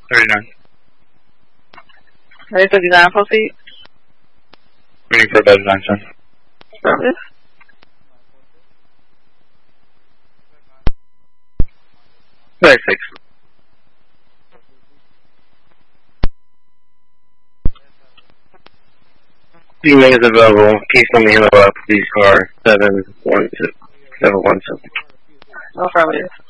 39. Ready for design, proceed. Waiting for bed design, sir. Service. Very 6. Evening is available. Case number handle up, please car 712. 717. Affirmative.